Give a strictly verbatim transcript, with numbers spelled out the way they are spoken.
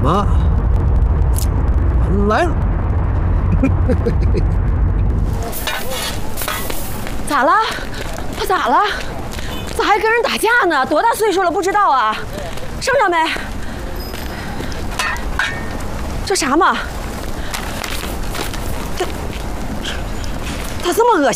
么来了？ 咋了？他咋了？咋还跟人打架呢？多大岁数了不知道啊？剩下没？这啥嘛？这他这么恶心？